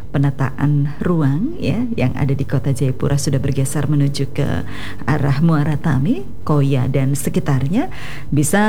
penataan ruang ya yang ada di Kota Jayapura sudah bergeser menuju ke arah Muara Tami, Koya dan sekitarnya, bisa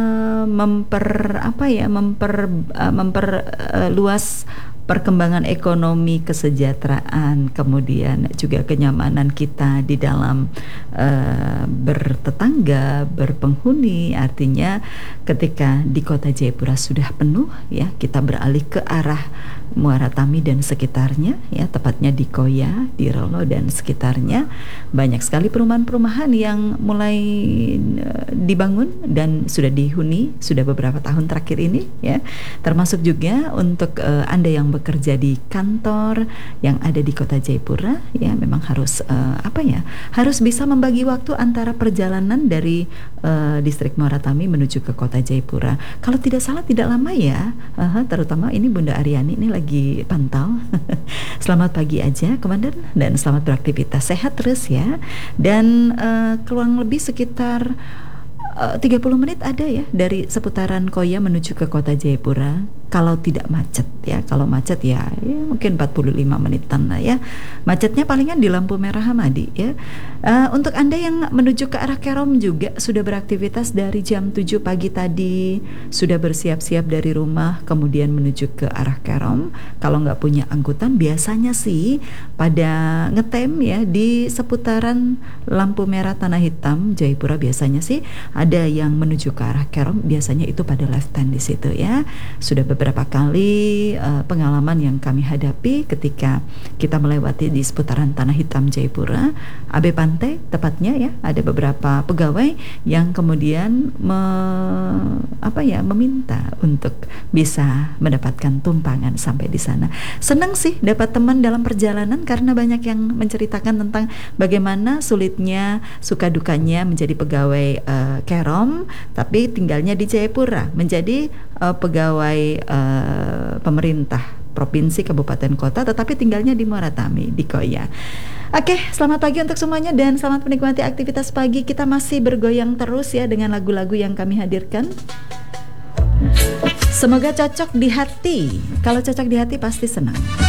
memperluas perkembangan ekonomi, kesejahteraan, kemudian juga kenyamanan kita di dalam bertetangga, berpenghuni. Artinya ketika di Kota Jayapura sudah penuh ya, kita beralih ke arah Muara Tami dan sekitarnya ya, tepatnya di Koya, di Rolo dan sekitarnya. Banyak sekali perumahan-perumahan yang mulai dibangun dan sudah dihuni sudah beberapa tahun terakhir ini ya. Termasuk juga untuk Anda yang bekerja di kantor yang ada di Kota Jayapura ya, memang harus harus bisa membagi waktu antara perjalanan dari distrik Muara Tami menuju ke Kota Jayapura. Kalau tidak salah tidak lama ya, terutama ini Bunda Aryani ini lagi pantau. Selamat pagi aja Komandan dan selamat beraktivitas, sehat terus ya. Dan kurang lebih sekitar 30 menit ada ya dari seputaran Koya menuju ke Kota Jayapura. Kalau tidak macet ya, kalau macet ya mungkin 45 menitan lah ya. Macetnya palingan di lampu merah Hamadi ya. Untuk Anda yang menuju ke arah Kerom juga sudah beraktivitas dari jam 7 pagi tadi, sudah bersiap-siap dari rumah kemudian menuju ke arah Kerom. Kalau nggak punya angkutan biasanya sih pada ngetem ya di seputaran lampu merah Tanah Hitam Jayapura, biasanya sih ada yang menuju ke arah Kerom, biasanya itu pada left hand di situ ya. Sudah beberapa kali pengalaman yang kami hadapi ketika kita melewati di seputaran Tanah Hitam Jayapura, AB Pantai tepatnya ya, ada beberapa pegawai yang kemudian meminta untuk bisa mendapatkan tumpangan sampai di sana. Senang sih dapat teman dalam perjalanan karena banyak yang menceritakan tentang bagaimana sulitnya, suka dukanya menjadi pegawai Kerom tapi tinggalnya di Jayapura, menjadi pegawai pemerintah provinsi, kabupaten, kota, tetapi tinggalnya di Muara Tami, di Koya. Oke, selamat pagi untuk semuanya dan selamat menikmati aktivitas pagi. Kita masih bergoyang terus ya dengan lagu-lagu yang kami hadirkan. Semoga cocok di hati. Kalau cocok di hati pasti senang.